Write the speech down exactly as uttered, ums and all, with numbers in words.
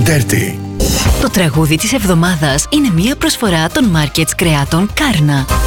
Dirty. Το τραγούδι της εβδομάδας είναι μία προσφορά των Markets κρεάτων Κάρνα.